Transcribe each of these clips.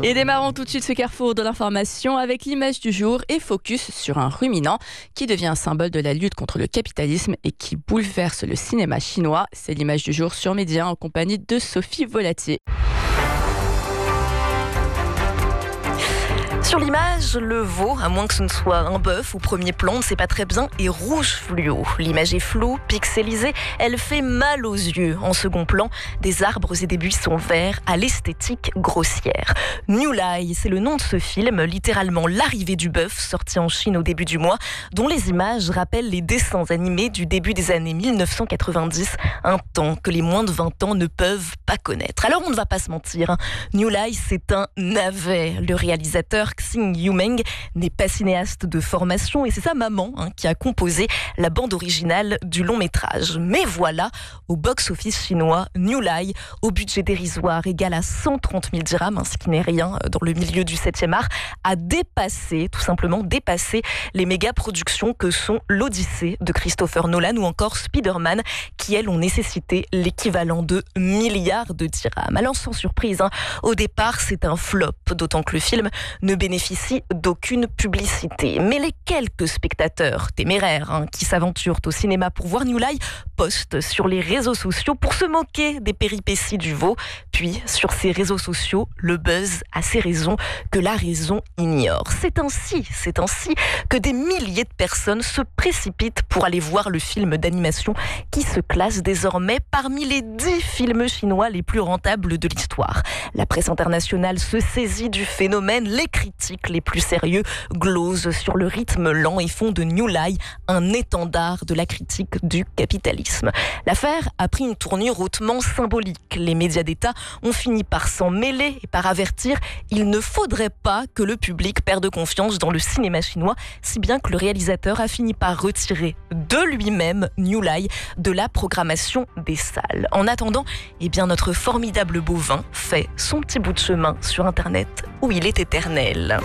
Et démarrons tout de suite ce carrefour de l'information avec l'image du jour et focus sur un ruminant qui devient un symbole de la lutte contre le capitalisme et qui bouleverse le cinéma chinois. C'est l'image du jour sur Média en compagnie de Sophie Volatier. Sur l'image, le veau, à moins que ce ne soit un bœuf au premier plan, on ne sait pas très bien, est rouge fluo. L'image est floue, pixelisée, elle fait mal aux yeux. En second plan, des arbres et des buissons verts à l'esthétique grossière. New Lai, c'est le nom de ce film, littéralement l'arrivée du bœuf, sorti en Chine au début du mois, dont les images rappellent les dessins animés du début des années 1990, un temps que les moins de 20 ans ne peuvent pas connaître. Alors on ne va pas se mentir, New Lai, c'est un navet. Le réalisateur Xing Yumeng n'est pas cinéaste de formation et c'est sa maman qui a composé la bande originale du long métrage. Mais voilà, au box-office chinois, New Lai, au budget dérisoire égal à 130 000 dirhams, ce qui n'est rien dans le milieu du 7e art, a tout simplement dépassé les méga-productions que sont l'Odyssée de Christopher Nolan ou encore Spider-Man, qui elles ont nécessité l'équivalent de milliards de dirhams. Alors sans surprise, au départ c'est un flop, d'autant que le film ne bénéficie d'aucune publicité. Mais les quelques spectateurs téméraires qui s'aventurent au cinéma pour voir New Lai postent sur les réseaux sociaux pour se moquer des péripéties du veau. Puis, sur ces réseaux sociaux, le buzz a ses raisons que la raison ignore. C'est ainsi que des milliers de personnes se précipitent pour aller voir le film d'animation qui se classe désormais parmi les 10 films chinois les plus rentables de l'histoire. La presse internationale se saisit du phénomène, les critiques les plus sérieux glosent sur le rythme lent et font de New Lai un étendard de la critique du capitalisme. L'affaire a pris une tournure hautement symbolique. Les médias d'État ont fini par s'en mêler et par avertir il ne faudrait pas que le public perde confiance dans le cinéma chinois, si bien que le réalisateur a fini par retirer de lui-même New Lai de la programmation des salles. En attendant, notre formidable bovin fait son petit bout de chemin sur Internet où il est éternel.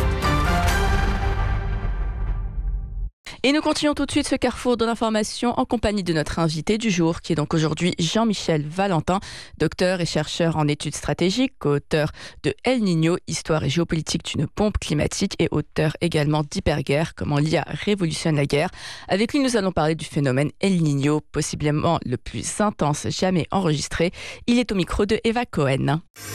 Et nous continuons tout de suite ce carrefour de l'information en compagnie de notre invité du jour, qui est donc aujourd'hui Jean-Michel Valentin, docteur et chercheur en études stratégiques, co-auteur de El Niño, histoire et géopolitique d'une bombe climatique et auteur également d'Hyperguerre, comment l'IA révolutionne la guerre. Avec lui, nous allons parler du phénomène El Niño, possiblement le plus intense jamais enregistré. Il est au micro de Eva Cohen.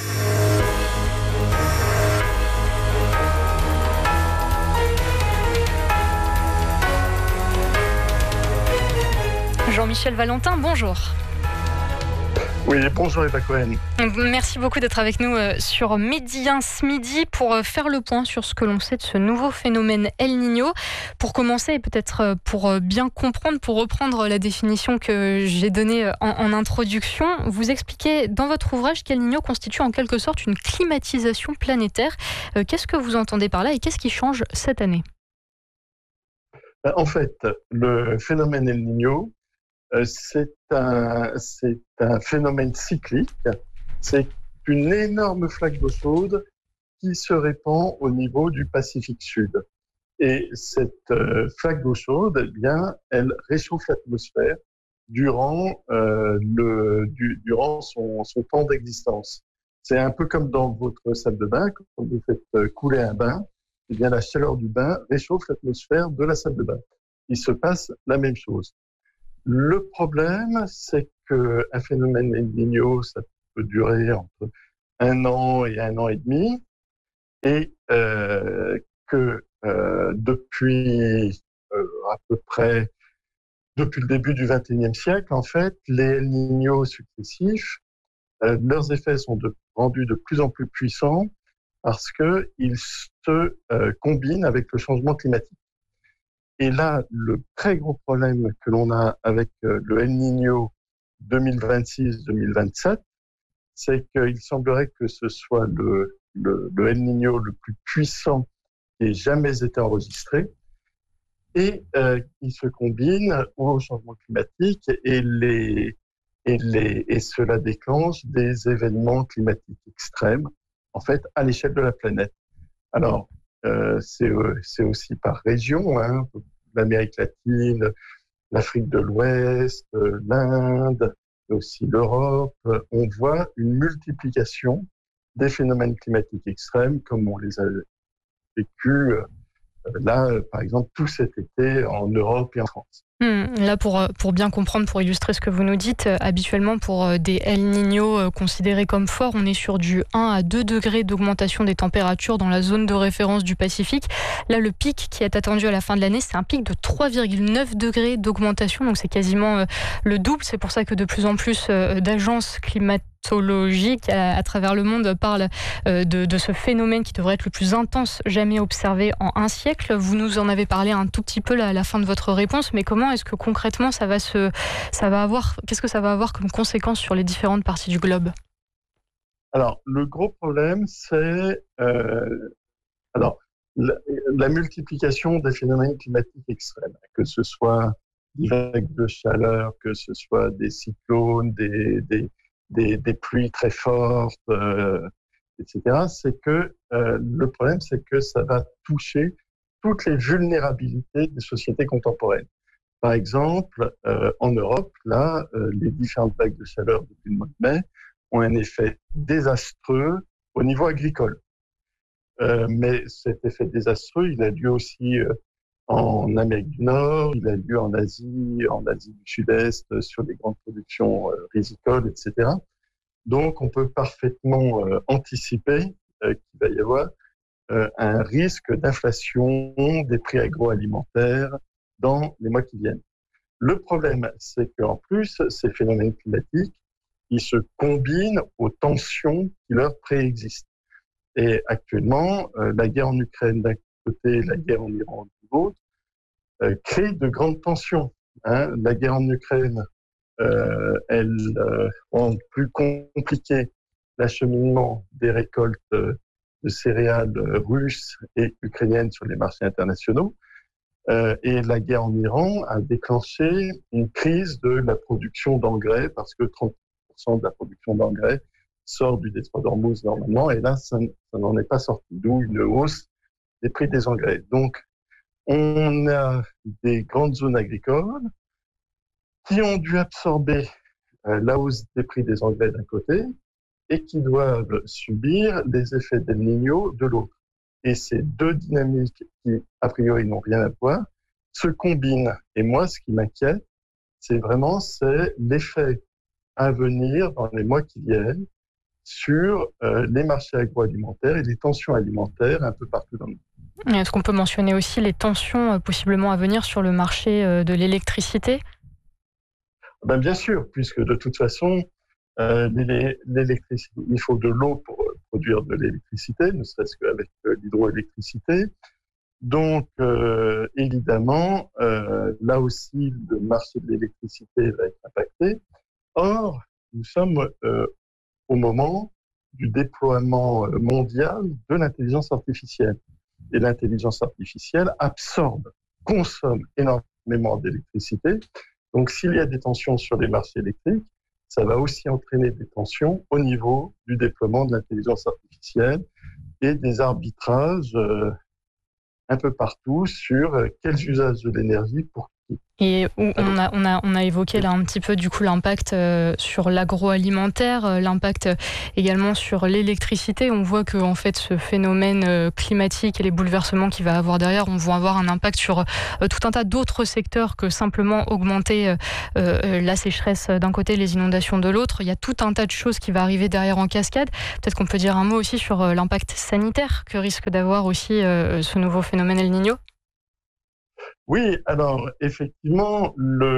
Jean-Michel Valentin, bonjour. Oui, bonjour Eva Cohen. Merci beaucoup d'être avec nous sur Média ce midi pour faire le point sur ce que l'on sait de ce nouveau phénomène El Niño. Pour commencer, et peut-être pour bien comprendre, pour reprendre la définition que j'ai donnée en introduction, vous expliquez dans votre ouvrage qu'El Niño constitue en quelque sorte une climatisation planétaire. Qu'est-ce que vous entendez par là et qu'est-ce qui change cette année ? En fait, le phénomène El Niño, c'est un phénomène cyclique. C'est une énorme flaque d'eau chaude qui se répand au niveau du Pacifique Sud. Et cette flaque d'eau chaude, elle réchauffe l'atmosphère durant son temps d'existence. C'est un peu comme dans votre salle de bain, quand vous faites couler un bain, la chaleur du bain réchauffe l'atmosphère de la salle de bain. Il se passe la même chose. Le problème, c'est qu'un phénomène El Niño, ça peut durer entre 1 an et 1 an et demi, et depuis à peu près depuis le début du XXIe siècle, en fait, les El Niño successifs, leurs effets sont rendus de plus en plus puissants parce qu'ils se combinent avec le changement climatique. Et là, le très gros problème que l'on a avec le El Niño 2026-2027, c'est qu'il semblerait que ce soit le El Niño le plus puissant qui ait jamais été enregistré et qui se combine au changement climatique et cela déclenche des événements climatiques extrêmes, en fait, à l'échelle de la planète. Alors, c'est aussi par région, l'Amérique latine, l'Afrique de l'Ouest, l'Inde, aussi l'Europe. On voit une multiplication des phénomènes climatiques extrêmes comme on les a vécus là, par exemple, tout cet été en Europe et en France. Là, pour bien comprendre, pour illustrer ce que vous nous dites, habituellement pour des El Niño considérés comme forts, on est sur du 1 à 2 degrés d'augmentation des températures dans la zone de référence du Pacifique. Là, le pic qui est attendu à la fin de l'année, c'est un pic de 3,9 degrés d'augmentation, donc c'est quasiment le double. C'est pour ça que de plus en plus d'agences climatologiques à travers le monde parlent de ce phénomène qui devrait être le plus intense jamais observé en un siècle. Vous nous en avez parlé un tout petit peu à la fin de votre réponse, mais comment est-ce que concrètement qu'est-ce que ça va avoir comme conséquence sur les différentes parties du globe? Alors, le gros problème, c'est la multiplication des phénomènes climatiques extrêmes, que ce soit des vagues de chaleur, que ce soit des cyclones, des pluies très fortes, etc. C'est que le problème, c'est que ça va toucher toutes les vulnérabilités des sociétés contemporaines. Par exemple, en Europe, là, les différentes vagues de chaleur depuis le mois de mai ont un effet désastreux au niveau agricole. Mais cet effet désastreux, il a lieu aussi en Amérique du Nord, il a lieu en Asie du Sud-Est, sur des grandes productions rizicoles, etc. Donc, on peut parfaitement anticiper qu'il va y avoir un risque d'inflation des prix agroalimentaires dans les mois qui viennent. Le problème, c'est qu'en plus, ces phénomènes climatiques, ils se combinent aux tensions qui leur préexistent. Et actuellement, la guerre en Ukraine d'un côté, la guerre en Iran de l'autre, crée de grandes tensions. La guerre en Ukraine, elle rend plus compliqué l'acheminement des récoltes de céréales russes et ukrainiennes sur les marchés internationaux. Et la guerre en Iran a déclenché une crise de la production d'engrais parce que 30% de la production d'engrais sort du détroit d'Ormuz normalement, et là, ça n'en est pas sorti, d'où une hausse des prix des engrais. Donc, on a des grandes zones agricoles qui ont dû absorber la hausse des prix des engrais d'un côté et qui doivent subir les effets d'El Niño de l'autre. Et ces deux dynamiques qui, a priori, n'ont rien à voir, se combinent. Et moi, ce qui m'inquiète, c'est l'effet à venir dans les mois qui viennent sur les marchés agroalimentaires et les tensions alimentaires un peu partout dans le monde. Est-ce qu'on peut mentionner aussi les tensions possiblement à venir sur le marché de l'électricité? Bien sûr, puisque de toute façon, l'électricité, il faut de l'eau pour produire de l'électricité, ne serait-ce qu'avec l'hydroélectricité. Donc, évidemment, là aussi, le marché de l'électricité va être impacté. Or, nous sommes au moment du déploiement mondial de l'intelligence artificielle. Et l'intelligence artificielle consomme énormément d'électricité. Donc, s'il y a des tensions sur les marchés électriques, ça va aussi entraîner des tensions au niveau du déploiement de l'intelligence artificielle et des arbitrages un peu partout sur quels usages de l'énergie pour qui. Et on a évoqué là un petit peu du coup l'impact sur l'agroalimentaire, l'impact également sur l'électricité. On voit que en fait ce phénomène climatique et les bouleversements qu'il va avoir derrière, vont avoir un impact sur tout un tas d'autres secteurs que simplement augmenter la sécheresse d'un côté, les inondations de l'autre. Il y a tout un tas de choses qui va arriver derrière en cascade. Peut-être qu'on peut dire un mot aussi sur l'impact sanitaire que risque d'avoir aussi ce nouveau phénomène El Niño. Oui, alors effectivement,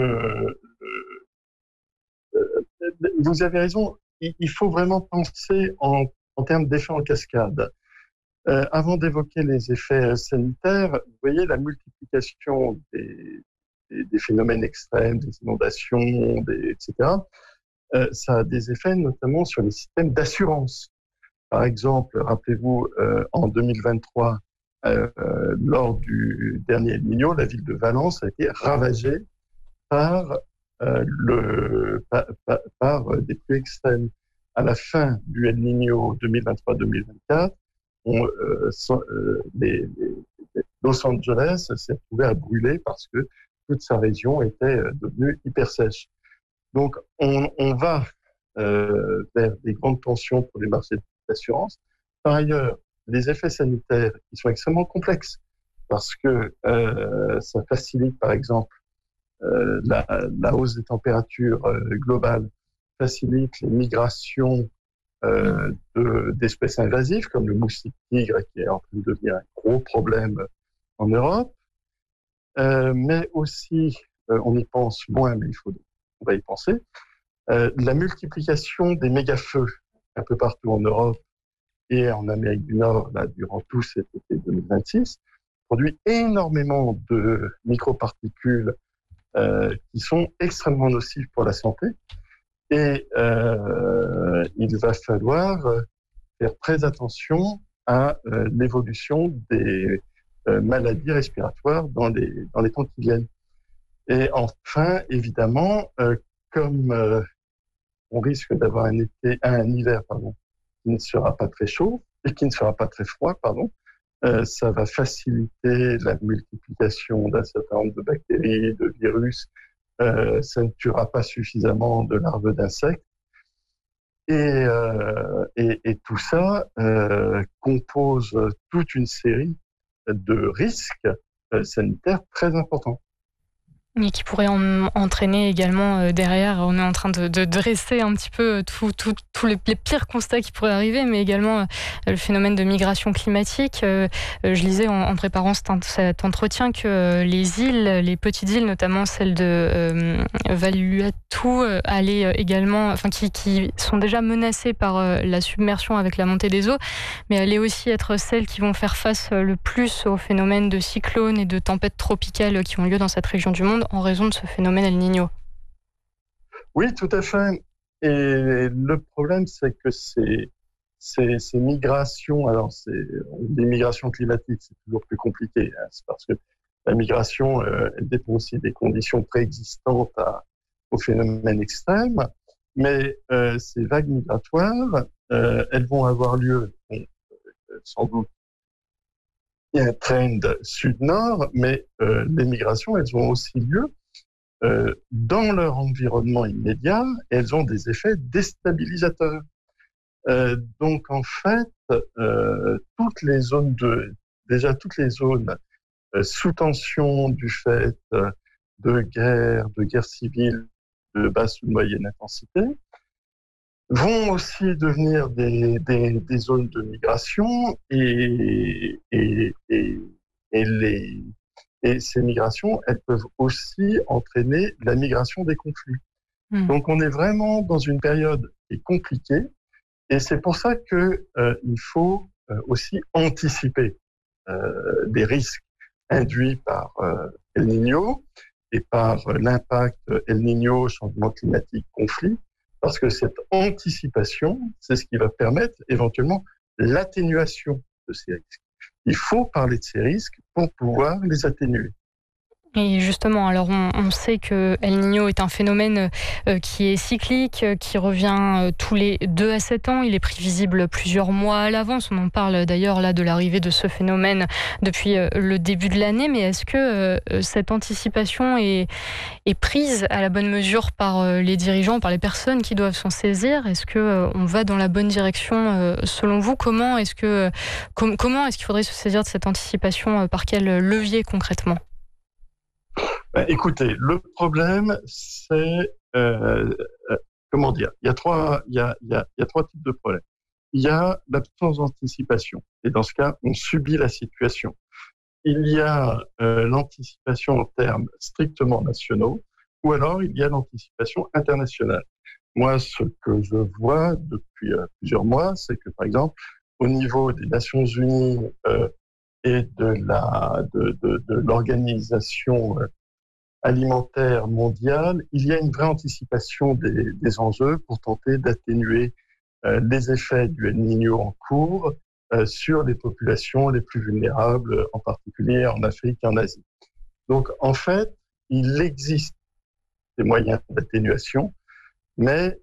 vous avez raison, il faut vraiment penser en termes d'effets en cascade. Avant d'évoquer les effets sanitaires, vous voyez la multiplication des phénomènes extrêmes, des inondations, etc. Ça a des effets notamment sur les systèmes d'assurance. Par exemple, rappelez-vous, en 2023, lors du dernier El Niño, la ville de Valence a été ravagée par des pluies extrêmes. À la fin du El Niño 2023-2024, Los Angeles s'est retrouvé à brûler parce que toute sa région était devenue hyper sèche. Donc, on va vers des grandes tensions pour les marchés d'assurance. Par ailleurs, les effets sanitaires, ils sont extrêmement complexes parce que ça facilite, par exemple, la hausse des températures globales, facilite les migrations d'espèces invasives comme le moustique tigre qui est en train de devenir un gros problème en Europe. Mais aussi, on y pense moins, mais on va y penser, la multiplication des méga-feux un peu partout en Europe et en Amérique du Nord, là, durant tout cet été 2026, produit énormément de microparticules qui sont extrêmement nocives pour la santé. Et il va falloir faire très attention à l'évolution des maladies respiratoires dans les temps qui viennent. Et enfin, évidemment, comme on risque d'avoir un hiver qui ne sera pas très chaud et qui ne sera pas très froid, ça va faciliter la multiplication d'un certain nombre de bactéries, de virus. Ça ne tuera pas suffisamment de larves d'insectes. Et tout ça compose toute une série de risques sanitaires très importants. Et qui pourrait entraîner également derrière, on est en train de dresser un petit peu tous les pires constats qui pourraient arriver, mais également le phénomène de migration climatique. Je lisais en préparant cet entretien que les petites îles, notamment celle de Vanuatu, allaient également, qui sont déjà menacées par la submersion avec la montée des eaux, mais allaient aussi être celles qui vont faire face le plus au phénomène de cyclones et de tempêtes tropicales qui ont lieu dans cette région du monde en raison de ce phénomène El Niño. Oui, tout à fait. Et le problème, c'est que ces migrations, alors les migrations climatiques, c'est toujours plus compliqué, c'est parce que la migration, elle dépend aussi des conditions préexistantes aux phénomènes extrêmes, mais ces vagues migratoires, elles vont avoir lieu, sans doute, il y a un trend sud-nord, mais les migrations, elles ont aussi lieu dans leur environnement immédiat et elles ont des effets déstabilisateurs. Donc, en fait, toutes les zones sous tension du fait de guerre civile de basse ou de moyenne intensité, vont aussi devenir des zones de migration et ces migrations, elles peuvent aussi entraîner la migration des conflits. Donc, on est vraiment dans une période qui est compliquée et c'est pour ça que il faut aussi anticiper des risques induits par El Niño et par l'impact El Niño, changement climatique, conflit. Parce que cette anticipation, c'est ce qui va permettre éventuellement l'atténuation de ces risques. Il faut parler de ces risques pour pouvoir les atténuer. Et justement, alors on sait que El Niño est un phénomène qui est cyclique, qui revient tous les 2 à 7 ans. Il est prévisible plusieurs mois à l'avance. On en parle d'ailleurs là de l'arrivée de ce phénomène depuis le début de l'année. Mais est-ce que cette anticipation est prise à la bonne mesure par les dirigeants, par les personnes qui doivent s'en saisir? Est-ce que on va dans la bonne direction selon vous? Comment est-ce qu'il faudrait se saisir de cette anticipation? Par quel levier concrètement? Écoutez, le problème, c'est comment dire. Il y a trois types de problèmes. Il y a l'absence d'anticipation, et dans ce cas, on subit la situation. Il y a l'anticipation en termes strictement nationaux, ou alors il y a l'anticipation internationale. Moi, ce que je vois depuis plusieurs mois, c'est que, par exemple, au niveau des Nations Unies et de l'organisation alimentaire mondiale, il y a une vraie anticipation des enjeux pour tenter d'atténuer les effets du El Niño en cours sur les populations les plus vulnérables, en particulier en Afrique et en Asie. Donc, en fait, il existe des moyens d'atténuation, mais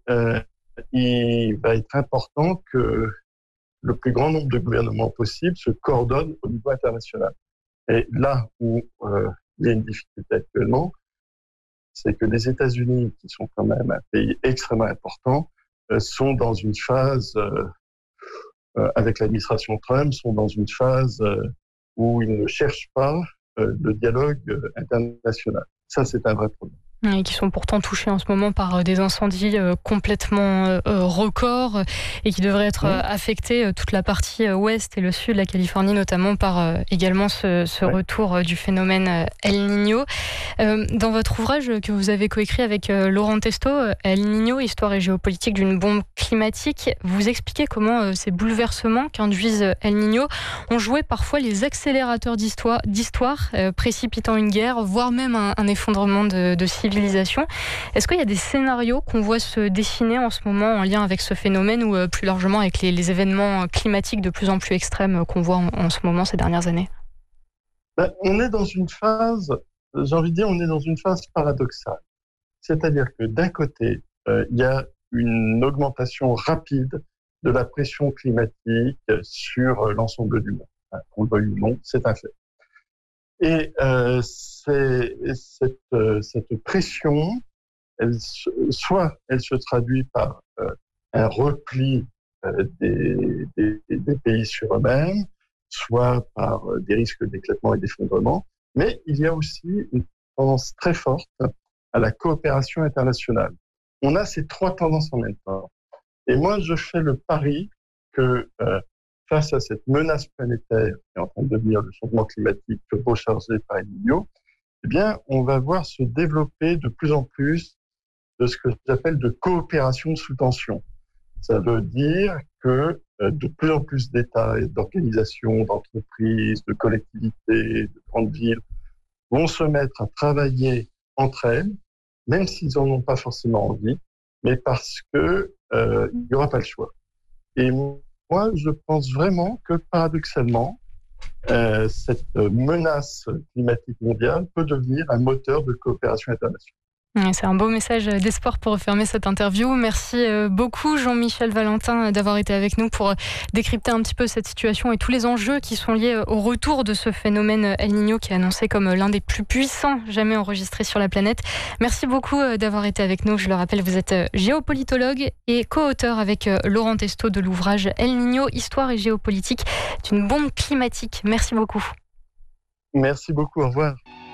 il va être important que le plus grand nombre de gouvernements possible se coordonnent au niveau international. Et là où il y a une difficulté actuellement, c'est que les États-Unis, qui sont quand même un pays extrêmement important, sont dans une phase avec l'administration Trump, sont dans une phase où ils ne cherchent pas le dialogue international. Ça, c'est un vrai problème. Et qui sont pourtant touchés en ce moment par des incendies complètement records et qui devraient être affectés toute la partie ouest et le sud de la Californie, notamment par également ce retour du phénomène El Niño. Dans votre ouvrage que vous avez coécrit avec Laurent Testo, El Niño, histoire et géopolitique d'une bombe climatique, vous expliquez comment ces bouleversements qu'induisent El Niño ont joué parfois les accélérateurs d'histoire, précipitant une guerre, voire même un effondrement de civilisation. Est-ce qu'il y a des scénarios qu'on voit se dessiner en ce moment en lien avec ce phénomène ou plus largement avec les événements climatiques de plus en plus extrêmes qu'on voit en ce moment ces dernières années ? On est dans une phase, j'ai envie de dire, on est dans une phase paradoxale. C'est-à-dire que d'un côté, il y a une augmentation rapide de la pression climatique sur l'ensemble du monde. Qu'on le veuille ou non, c'est un fait. Et cette pression, soit elle se traduit par un repli des pays sur eux-mêmes, soit par des risques d'éclatement et d'effondrement, mais il y a aussi une tendance très forte à la coopération internationale. On a ces trois tendances en même temps. Et moi, je fais le pari que face à cette menace planétaire qui est en train de devenir le changement climatique rechargé par El Niño, eh bien, on va voir se développer de plus en plus de ce que j'appelle de coopération sous tension. Ça veut dire que de plus en plus d'États et d'organisations, d'entreprises, de collectivités, de grandes villes vont se mettre à travailler entre elles, même s'ils n'en ont pas forcément envie, mais parce que il n'y aura pas le choix. Et moi, je pense vraiment que paradoxalement, cette menace climatique mondiale peut devenir un moteur de coopération internationale. C'est un beau message d'espoir pour refermer cette interview. Merci beaucoup Jean-Michel Valentin d'avoir été avec nous pour décrypter un petit peu cette situation et tous les enjeux qui sont liés au retour de ce phénomène El Niño qui est annoncé comme l'un des plus puissants jamais enregistrés sur la planète. Merci beaucoup d'avoir été avec nous. Je le rappelle, vous êtes géopolitologue et co-auteur avec Laurent Testo de l'ouvrage El Niño, histoire et géopolitique d'une bombe climatique. Merci beaucoup. Merci beaucoup, au revoir.